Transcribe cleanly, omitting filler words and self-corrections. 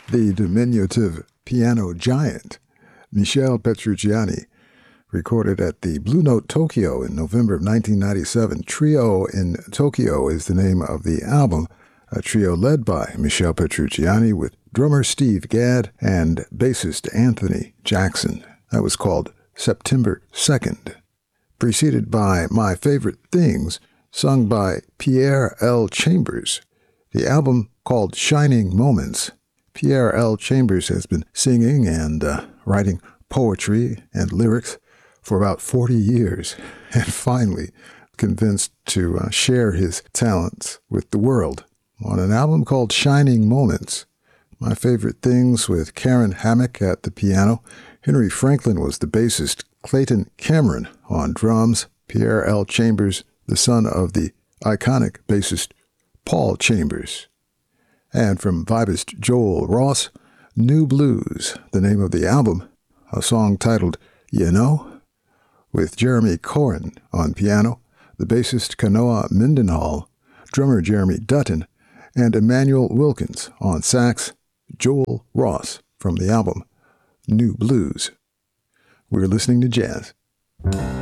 The diminutive piano giant, Michel Petrucciani, recorded at the Blue Note Tokyo in November of 1997. Trio in Tokyo is the name of the album, a trio led by Michel Petrucciani with drummer Steve Gadd and bassist Anthony Jackson. That was called September 2nd. Preceded by My Favorite Things, sung by Pierre L. Chambers. The album called Shining Moments. Pierre L. Chambers has been singing and writing poetry and lyrics for about 40 years, and finally convinced to share his talents with the world on an album called Shining Moments. My Favorite Things with Karen Hammack at the piano. Henry Franklin was the bassist. Clayton Cameron on drums. Pierre L. Chambers, the son of the iconic bassist Paul Chambers. And from vibist Joel Ross, New Blues, the name of the album, a song titled You Know, with Jeremy Cohen on piano, the bassist Kanoa Mendenhall, drummer Jeremy Dutton, and Emmanuel Wilkins on sax, Joel Ross from the album New Blues. We're listening to jazz.